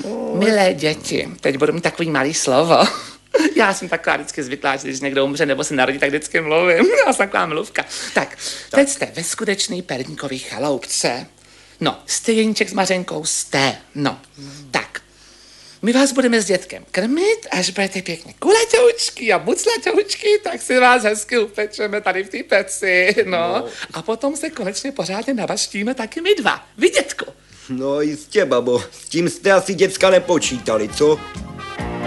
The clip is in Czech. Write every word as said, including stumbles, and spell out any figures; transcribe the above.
Milé děti, teď budu mít takový malý slovo. Já jsem taková vždycky zvyklá, že když někdo umře nebo se narodí, tak vždycky mluvím. Já jsem taková mluvka. Tak, teď jste ve skutečný perníkový chaloupce. No, jste Jeníček s Mařenkou, jste. No, tak. My vás budeme s dětkem krmit, až budete pěkně kulatoučky a buclatoučky, tak si vás hezky upečeme tady v té peci, no. no. A potom se konečně pořádně navaštíme taky my dva. Vy, dětku. No jistě, babo, s tím jste asi děcka nepočítali, co?